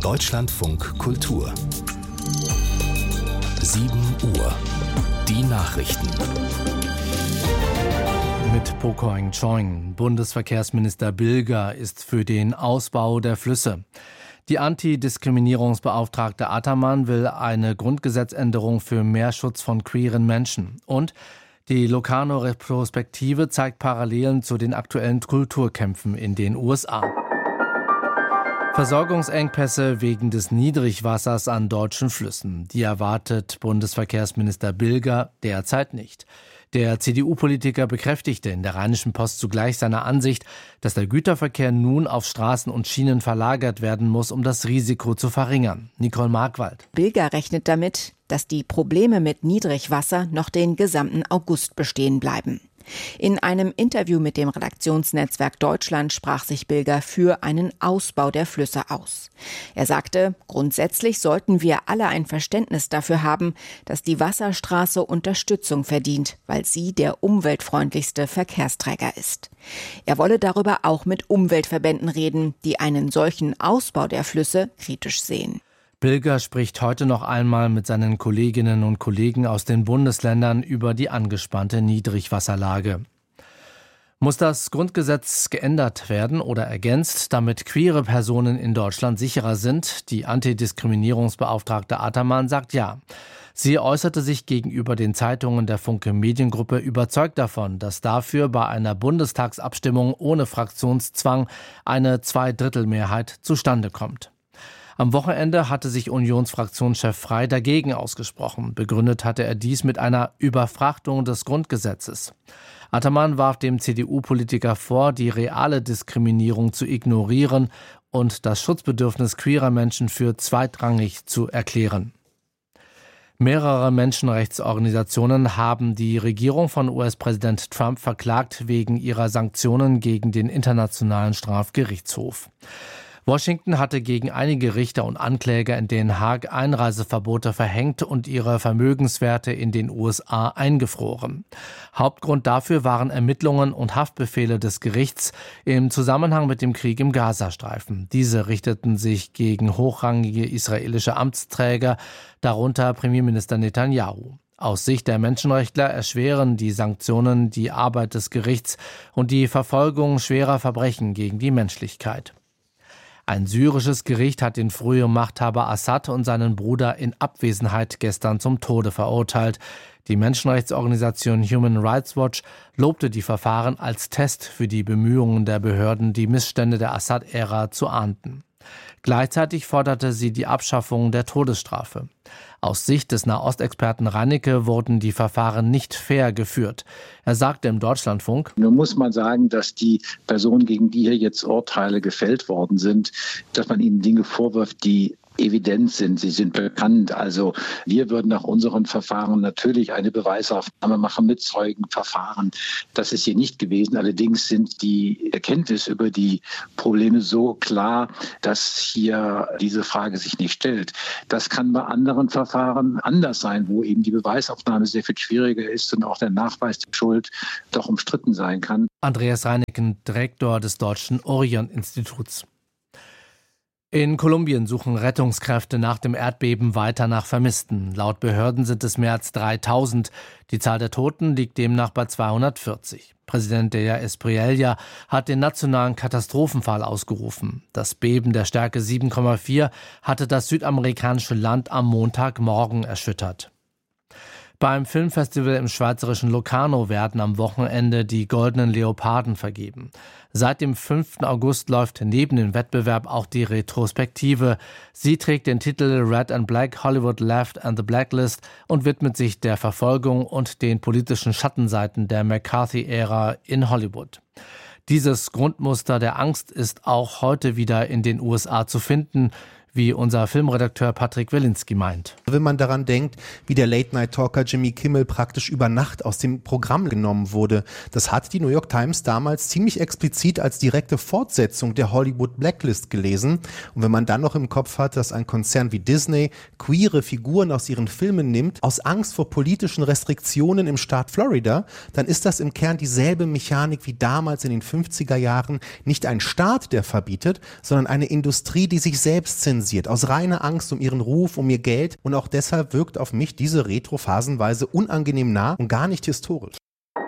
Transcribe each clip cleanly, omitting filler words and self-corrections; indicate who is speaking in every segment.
Speaker 1: Deutschlandfunk Kultur 7 Uhr. Die Nachrichten.
Speaker 2: Mit Pokoing Choing. Bundesverkehrsminister Bilger ist für den Ausbau der Flüsse. Die Antidiskriminierungsbeauftragte Ataman will eine Grundgesetzänderung für mehr Schutz von queeren Menschen. Und die Locarno-Retrospektive zeigt Parallelen zu den aktuellen Kulturkämpfen in den USA. Versorgungsengpässe wegen des Niedrigwassers an deutschen Flüssen. Die erwartet Bundesverkehrsminister Bilger derzeit nicht. Der CDU-Politiker bekräftigte in der Rheinischen Post zugleich seine Ansicht, dass der Güterverkehr nun auf Straßen und Schienen verlagert werden muss, um das Risiko zu verringern. Nicole Markwald.
Speaker 3: Bilger rechnet damit, dass die Probleme mit Niedrigwasser noch den gesamten August bestehen bleiben. In einem Interview mit dem Redaktionsnetzwerk Deutschland sprach sich Bilger für einen Ausbau der Flüsse aus. Er sagte, grundsätzlich sollten wir alle ein Verständnis dafür haben, dass die Wasserstraße Unterstützung verdient, weil sie der umweltfreundlichste Verkehrsträger ist. Er wolle darüber auch mit Umweltverbänden reden, die einen solchen Ausbau der Flüsse kritisch sehen.
Speaker 2: Bilger spricht heute noch einmal mit seinen Kolleginnen und Kollegen aus den Bundesländern über die angespannte Niedrigwasserlage. Muss das Grundgesetz geändert werden oder ergänzt, damit queere Personen in Deutschland sicherer sind? Die Antidiskriminierungsbeauftragte Ataman sagt ja. Sie äußerte sich gegenüber den Zeitungen der Funke Mediengruppe überzeugt davon, dass dafür bei einer Bundestagsabstimmung ohne Fraktionszwang eine Zweidrittelmehrheit zustande kommt. Am Wochenende hatte sich Unionsfraktionschef Frey dagegen ausgesprochen. Begründet hatte er dies mit einer Überfrachtung des Grundgesetzes. Ataman warf dem CDU-Politiker vor, die reale Diskriminierung zu ignorieren und das Schutzbedürfnis queerer Menschen für zweitrangig zu erklären. Mehrere Menschenrechtsorganisationen haben die Regierung von US-Präsident Trump verklagt wegen ihrer Sanktionen gegen den Internationalen Strafgerichtshof. Washington hatte gegen einige Richter und Ankläger in Den Haag Einreiseverbote verhängt und ihre Vermögenswerte in den USA eingefroren. Hauptgrund dafür waren Ermittlungen und Haftbefehle des Gerichts im Zusammenhang mit dem Krieg im Gazastreifen. Diese richteten sich gegen hochrangige israelische Amtsträger, darunter Premierminister Netanyahu. Aus Sicht der Menschenrechtler erschweren die Sanktionen die Arbeit des Gerichts und die Verfolgung schwerer Verbrechen gegen die Menschlichkeit. Ein syrisches Gericht hat den früheren Machthaber Assad und seinen Bruder in Abwesenheit gestern zum Tode verurteilt. Die Menschenrechtsorganisation Human Rights Watch lobte die Verfahren als Test für die Bemühungen der Behörden, die Missstände der Assad-Ära zu ahnden. Gleichzeitig forderte sie die Abschaffung der Todesstrafe. Aus Sicht des Nahostexperten Rannecke wurden die Verfahren nicht fair geführt. Er sagte im Deutschlandfunk:
Speaker 4: Nun muss man sagen, dass die Personen, gegen die hier jetzt Urteile gefällt worden sind, dass man ihnen Dinge vorwirft, die evident sind, sie sind bekannt. Also wir würden nach unseren Verfahren natürlich eine Beweisaufnahme machen mit Zeugenverfahren. Das ist hier nicht gewesen. Allerdings sind die Erkenntnisse über die Probleme so klar, dass hier diese Frage sich nicht stellt. Das kann bei anderen Verfahren anders sein, wo eben die Beweisaufnahme sehr viel schwieriger ist und auch der Nachweis der Schuld doch umstritten sein kann.
Speaker 2: Andreas Reineken, Direktor des Deutschen Orion-Instituts. In Kolumbien suchen Rettungskräfte nach dem Erdbeben weiter nach Vermissten. Laut Behörden sind es mehr als 3000. Die Zahl der Toten liegt demnach bei 240. Präsident Della Espriella hat den nationalen Katastrophenfall ausgerufen. Das Beben der Stärke 7,4 hatte das südamerikanische Land am Montagmorgen erschüttert. Beim Filmfestival im schweizerischen Locarno werden am Wochenende die Goldenen Leoparden vergeben. Seit dem 5. August läuft neben dem Wettbewerb auch die Retrospektive. Sie trägt den Titel Red and Black, Hollywood Left and the Blacklist und widmet sich der Verfolgung und den politischen Schattenseiten der McCarthy-Ära in Hollywood. Dieses Grundmuster der Angst ist auch heute wieder in den USA zu finden, wie unser Filmredakteur Patrick Wilinski meint.
Speaker 5: Wenn man daran denkt, wie der Late-Night-Talker Jimmy Kimmel praktisch über Nacht aus dem Programm genommen wurde, das hat die New York Times damals ziemlich explizit als direkte Fortsetzung der Hollywood Blacklist gelesen. Und wenn man dann noch im Kopf hat, dass ein Konzern wie Disney queere Figuren aus ihren Filmen nimmt, aus Angst vor politischen Restriktionen im Staat Florida, dann ist das im Kern dieselbe Mechanik wie damals in den 50er Jahren. Nicht ein Staat, der verbietet, sondern eine Industrie, die sich selbst zensiert. kompensiert. Aus reiner Angst um ihren Ruf, um ihr Geld. Und auch deshalb wirkt auf mich diese Retro phasenweise unangenehm nah und gar nicht historisch.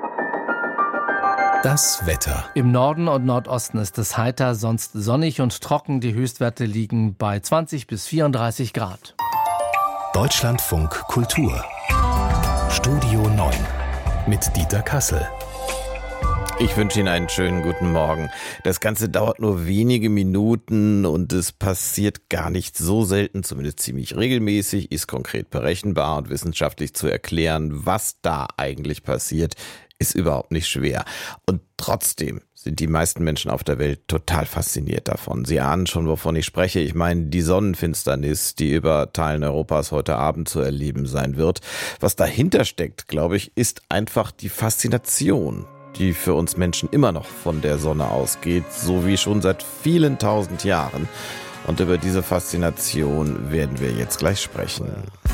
Speaker 1: Das Wetter.
Speaker 2: Im Norden und Nordosten ist es heiter, sonst sonnig und trocken. Die Höchstwerte liegen bei 20 bis 34 Grad.
Speaker 1: Deutschlandfunk Kultur. Studio 9 mit Dieter Kassel.
Speaker 6: Ich wünsche Ihnen einen schönen guten Morgen. Das Ganze dauert nur wenige Minuten und es passiert gar nicht so selten, zumindest ziemlich regelmäßig, ist konkret berechenbar und wissenschaftlich zu erklären, was da eigentlich passiert, ist überhaupt nicht schwer. Und trotzdem sind die meisten Menschen auf der Welt total fasziniert davon. Sie ahnen schon, wovon ich spreche. Ich meine, die Sonnenfinsternis, die über Teilen Europas heute Abend zu erleben sein wird. Was dahinter steckt, glaube ich, ist einfach die Faszination, die für uns Menschen immer noch von der Sonne ausgeht, so wie schon seit vielen tausend Jahren. Und über diese Faszination werden wir jetzt gleich sprechen.